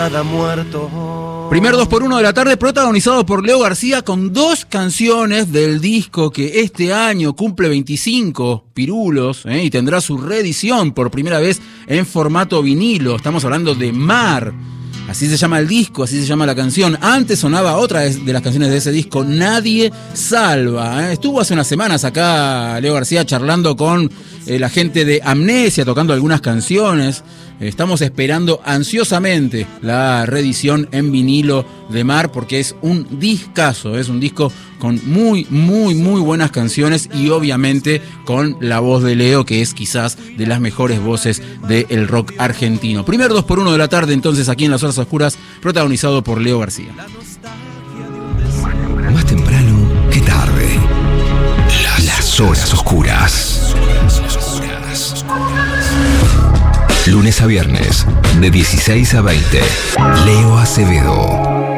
Primer 2x1 de la tarde, protagonizado por Leo García, con 2 canciones del disco que este año cumple 25 pirulos, y tendrá su reedición por primera vez en formato vinilo. Estamos hablando de Mar. Así se llama el disco, así se llama la canción. Antes sonaba otra de las canciones de ese disco, Nadie Salva. Estuvo hace unas semanas acá Leo García charlando con la gente de Amnesia, tocando algunas canciones. Estamos esperando ansiosamente la reedición en vinilo de Mar, porque es un discazo, es un disco con muy buenas canciones y obviamente con la voz de Leo, que es quizás de las mejores voces del rock argentino. Primer 2x1 de la tarde, entonces, aquí en Las Horas Oscuras, protagonizado por Leo García. Más temprano que tarde. Las Horas Oscuras. Lunes a viernes, de 16 a 20. Leo Acevedo.